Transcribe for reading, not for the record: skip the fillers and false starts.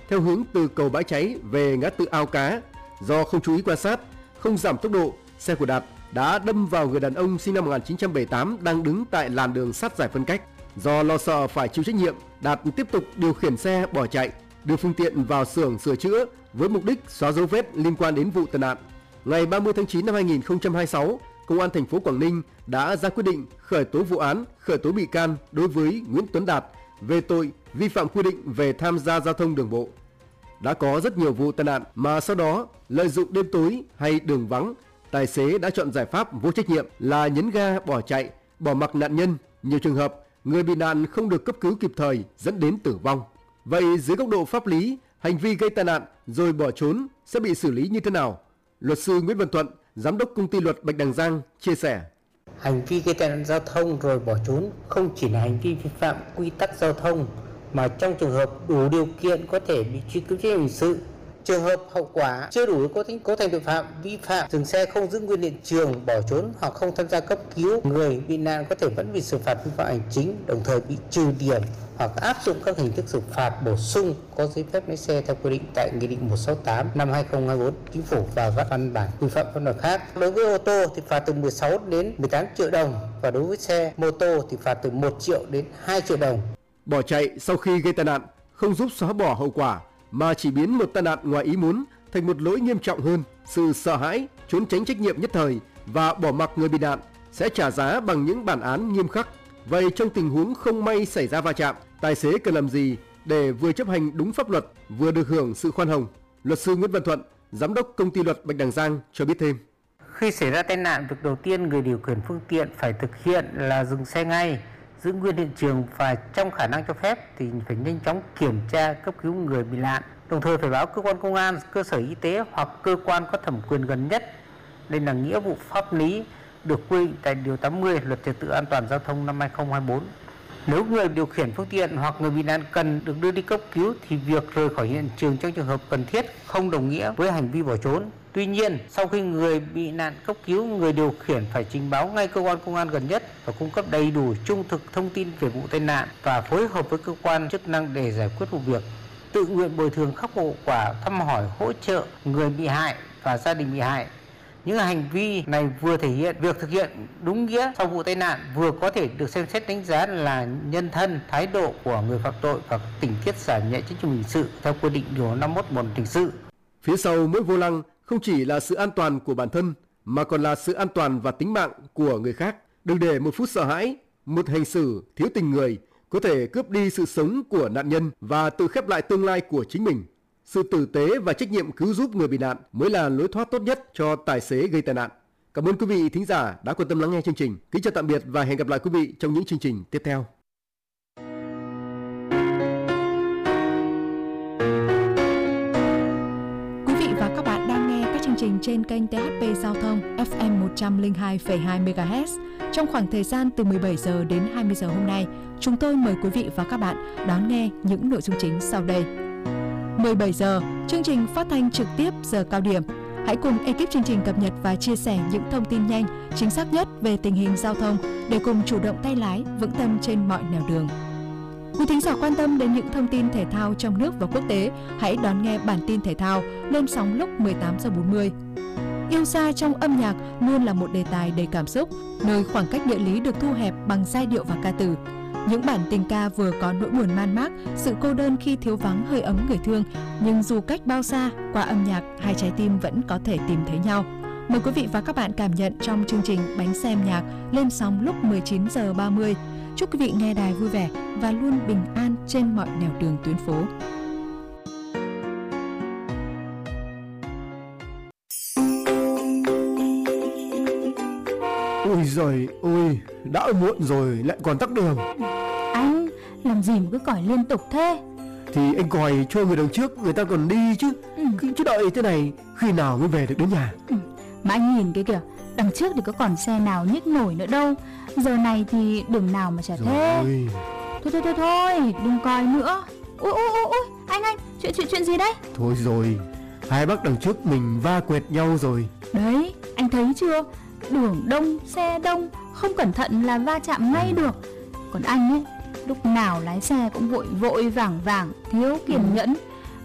theo hướng từ cầu Bãi Cháy về ngã tư Ao Cá. Do không chú ý quan sát, không giảm tốc độ, xe của Đạt đã đâm vào người đàn ông sinh năm 1978 đang đứng tại làn đường sát giải phân cách. Do lo sợ phải chịu trách nhiệm, Đạt tiếp tục điều khiển xe bỏ chạy, đưa phương tiện vào xưởng sửa chữa với mục đích xóa dấu vết liên quan đến vụ tai nạn. Ngày 30 tháng 9 năm 2026, Công an thành phố Quảng Ninh đã ra quyết định khởi tố vụ án, khởi tố bị can đối với Nguyễn Tuấn Đạt về tội vi phạm quy định về tham gia giao thông đường bộ. Đã có rất nhiều vụ tai nạn mà sau đó lợi dụng đêm tối hay đường vắng, tài xế đã chọn giải pháp vô trách nhiệm là nhấn ga bỏ chạy, bỏ mặc nạn nhân. Nhiều trường hợp người bị nạn không được cấp cứu kịp thời dẫn đến tử vong. Vậy dưới góc độ pháp lý, hành vi gây tai nạn rồi bỏ trốn sẽ bị xử lý như thế nào? Luật sư Nguyễn Văn Thuận, Giám đốc Công ty Luật Bạch Đằng Giang chia sẻ. Hành vi gây tai nạn giao thông rồi bỏ trốn không chỉ là hành vi vi phạm quy tắc giao thông mà trong trường hợp đủ điều kiện có thể bị truy cứu trách nhiệm hình sự. Trường hợp hậu quả chưa đủ cấu thành tội phạm, vi phạm dừng xe không giữ nguyên hiện trường, bỏ trốn hoặc không tham gia cấp cứu, người bị nạn có thể vẫn bị xử phạt vi phạm hành chính, đồng thời bị trừ điểm hoặc áp dụng các hình thức xử phạt bổ sung có giấy phép lái xe theo quy định tại Nghị định 168 năm 2024 Chính phủ và các văn bản quy phạm pháp luật khác. Đối với ô tô thì phạt từ 16 đến 18 triệu đồng và đối với xe mô tô thì phạt từ 1 triệu đến 2 triệu đồng. Bỏ chạy sau khi gây tai nạn không giúp xóa bỏ hậu quả mà chỉ biến một tai nạn ngoài ý muốn thành một lỗi nghiêm trọng hơn. Sự sợ hãi, trốn tránh trách nhiệm nhất thời và bỏ mặc người bị nạn sẽ trả giá bằng những bản án nghiêm khắc. Vậy trong tình huống không may xảy ra va chạm, tài xế cần làm gì để vừa chấp hành đúng pháp luật, vừa được hưởng sự khoan hồng? Luật sư Nguyễn Văn Thuận, Giám đốc Công ty Luật Bạch Đằng Giang cho biết thêm. Khi xảy ra tai nạn, việc đầu tiên người điều khiển phương tiện phải thực hiện là dừng xe ngay, giữ nguyên hiện trường và trong khả năng cho phép thì phải nhanh chóng kiểm tra cấp cứu người bị nạn. Đồng thời phải báo cơ quan công an, cơ sở y tế hoặc cơ quan có thẩm quyền gần nhất. Đây là nghĩa vụ pháp lý được quy định tại Điều 80 Luật Trật tự An toàn Giao thông năm 2024. Nếu người điều khiển phương tiện hoặc người bị nạn cần được đưa đi cấp cứu thì việc rời khỏi hiện trường trong trường hợp cần thiết không đồng nghĩa với hành vi bỏ trốn. Tuy nhiên, sau khi người bị nạn cấp cứu, người điều khiển phải trình báo ngay cơ quan công an gần nhất và cung cấp đầy đủ trung thực thông tin về vụ tai nạn và phối hợp với cơ quan chức năng để giải quyết vụ việc. Tự nguyện bồi thường khắc phục hậu quả, thăm hỏi, hỗ trợ người bị hại và gia đình bị hại. Những hành vi này vừa thể hiện việc thực hiện đúng nghĩa sau vụ tai nạn, vừa có thể được xem xét đánh giá là nhân thân, thái độ của người phạm tội và tình tiết giảm nhẹ trách nhiệm hình sự theo quy định Điều 51 Bộ luật hình sự. Phía sau mỗi vô lăng không chỉ là sự an toàn của bản thân mà còn là sự an toàn và tính mạng của người khác. Đừng để một phút sợ hãi, một hành xử thiếu tình người có thể cướp đi sự sống của nạn nhân và tự khép lại tương lai của chính mình. Sự tử tế và trách nhiệm cứu giúp người bị nạn mới là lối thoát tốt nhất cho tài xế gây tai nạn. Cảm ơn quý vị thính giả đã quan tâm lắng nghe chương trình. Kính chào tạm biệt và hẹn gặp lại quý vị trong những chương trình tiếp theo. Quý vị và các bạn đang nghe các chương trình trên kênh THP Giao thông FM 102,2 MHz. Trong khoảng thời gian từ 17 giờ đến 20 giờ hôm nay, chúng tôi mời quý vị và các bạn đón nghe những nội dung chính sau đây. 17 giờ, chương trình phát thanh trực tiếp giờ cao điểm. Hãy cùng ekip chương trình cập nhật và chia sẻ những thông tin nhanh, chính xác nhất về tình hình giao thông để cùng chủ động tay lái, vững tâm trên mọi nẻo đường. Quý thính giả quan tâm đến những thông tin thể thao trong nước và quốc tế, hãy đón nghe bản tin thể thao lên sóng lúc 18 giờ 40. Yêu xa trong âm nhạc luôn là một đề tài đầy cảm xúc, nơi khoảng cách địa lý được thu hẹp bằng giai điệu và ca từ. Những bản tình ca vừa có nỗi buồn man mác, sự cô đơn khi thiếu vắng hơi ấm người thương, nhưng dù cách bao xa, qua âm nhạc, hai trái tim vẫn có thể tìm thấy nhau. Mời quý vị và các bạn cảm nhận trong chương trình Bánh Xe Âm Nhạc lên sóng lúc 19 giờ 30. Chúc quý vị nghe đài vui vẻ và luôn bình an trên mọi nẻo đường tuyến phố. Ôi giời ôi, đã muộn rồi lại còn tắc đường. Anh làm gì mà cứ còi liên tục thế? Thì anh còi cho người đằng trước người ta còn đi chứ. Chứ đợi thế này khi nào mới về được đến nhà. Mà anh nhìn cái kìa, đằng trước thì có còn xe nào nhích nổi nữa đâu. Giờ này thì đường nào mà chả thế. Thôi, đừng coi nữa. Ôi, anh, chuyện gì đấy? Thôi rồi, hai bác đằng trước mình va quẹt nhau rồi. Đấy, anh thấy chưa? Đường đông, xe đông, không cẩn thận là va chạm ngay được. Còn anh ấy, lúc nào lái xe cũng vội vàng, thiếu kiên nhẫn.